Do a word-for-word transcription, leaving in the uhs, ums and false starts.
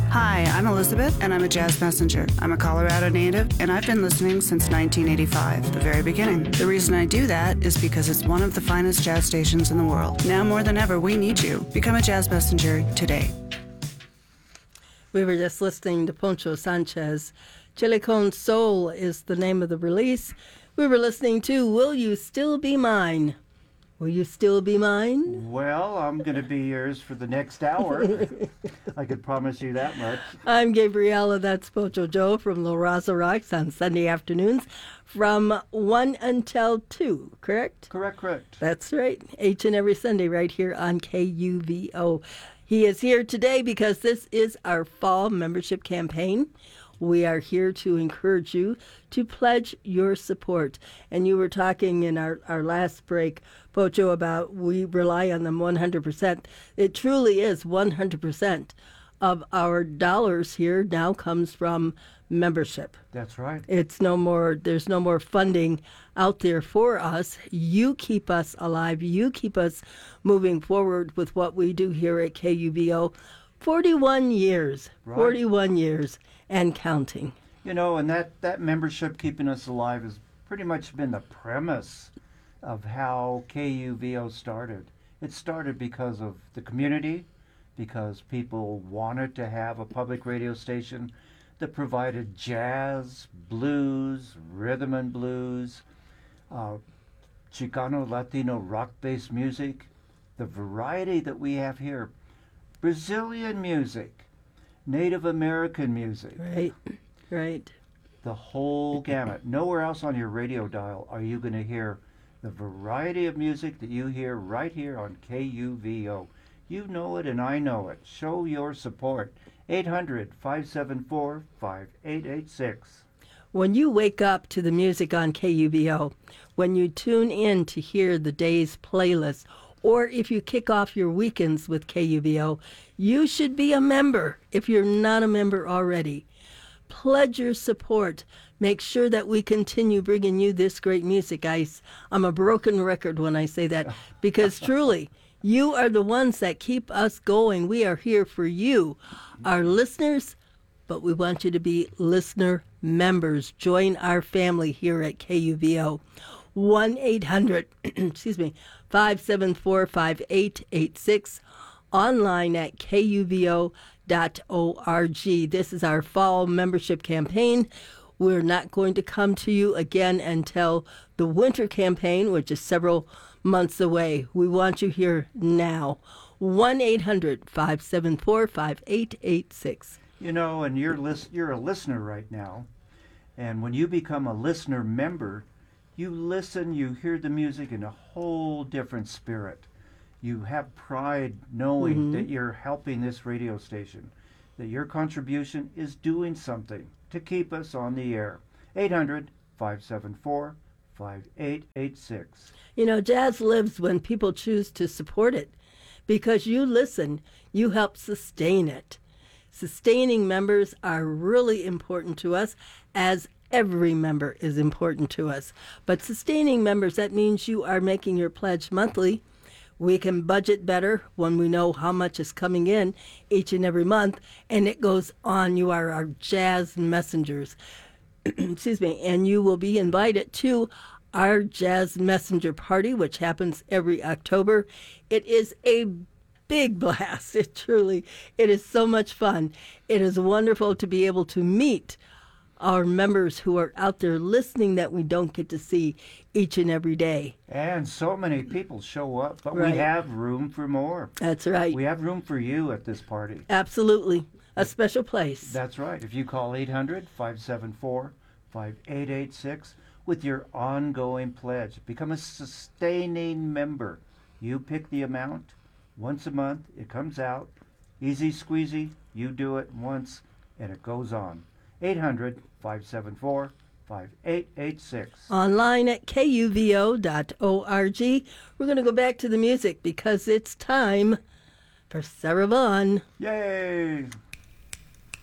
Hi, I'm Elizabeth, and I'm a jazz messenger. I'm a Colorado native, and I've been listening since nineteen eighty-five, the very beginning. The reason I do that is because it's one of the finest jazz stations in the world. Now more than ever, we need you. Become a jazz messenger today. We were just listening to Poncho Sanchez. Chile Con Soul is the name of the release. We were listening to Will You Still Be Mine? Will you still be mine? Well, I'm going to be yours for the next hour. I could promise you that much. I'm Gabriella. That's Pocho Joe from La Raza Rocks on Sunday afternoons from one until two, correct? Correct, correct. That's right. Each and every Sunday right here on K U V O. He is here today because this is our fall membership campaign. We are here to encourage you to pledge your support. And you were talking in our, our last break, Pocho, about we rely on them one hundred percent. It truly is one hundred percent of our dollars here now comes from membership. That's right. It's no more, there's no more funding out there for us. You keep us alive. You keep us moving forward with what we do here at K U V O. forty-one years. Right. forty-one years. And counting. You know, and that, that membership keeping us alive has pretty much been the premise of how K U V O started. It started because of the community, because people wanted to have a public radio station that provided jazz, blues, rhythm and blues, uh, Chicano, Latino, rock-based music, the variety that we have here, Brazilian music, Native American music. Right, right. The whole gamut. Nowhere else on your radio dial are you going to hear the variety of music that you hear right here on K U V O. You know it and I know it. Show your support. eight hundred, five seven four, five eight eight six. When you wake up to the music on K U V O, when you tune in to hear the day's playlist, or if you kick off your weekends with K U V O, you should be a member if you're not a member already. Pledge your support. Make sure that we continue bringing you this great music. I, I'm a broken record when I say that, because truly, you are the ones that keep us going. We are here for you, our listeners, but we want you to be listener members. Join our family here at K U V O. one eight hundred, excuse me, five seven four, five eight eight six, online at K U V O dot org. This is our fall membership campaign. We're not going to come to you again until the winter campaign, which is several months away. We want you here now. one eight hundred, five seven four, five eight eight six. You know, and you're, lis- you're a listener right now, and when you become a listener member, you listen, you hear the music in a whole different spirit. You have pride knowing mm-hmm. that you're helping this radio station, that your contribution is doing something to keep us on the air. eight hundred, five seven four, five eight eight six. You know, jazz lives when people choose to support it. Because you listen, you help sustain it. Sustaining members are really important to us, as every member is important to us. But sustaining members, that means you are making your pledge monthly. We can budget better when we know how much is coming in each and every month, and it goes on. You are our jazz messengers. Excuse me. And you will be invited to our Jazz Messenger Party, which happens every October. It is a big blast. It truly, it is so much fun. It is wonderful to be able to meet our members who are out there listening that we don't get to see each and every day. And so many people show up, but right. we have room for more. That's right. We have room for you at this party. Absolutely. A special place. That's right. If you call eight hundred, five seven four, five eight eight six with your ongoing pledge, become a sustaining member. You pick the amount. Once a month, it comes out. Easy squeezy. You do it once, and it goes on. eight hundred, five seven four, five eight eight six. Online at K U V O dot org. We're going to go back to the music because it's time for Sarah Vaughan. Yay!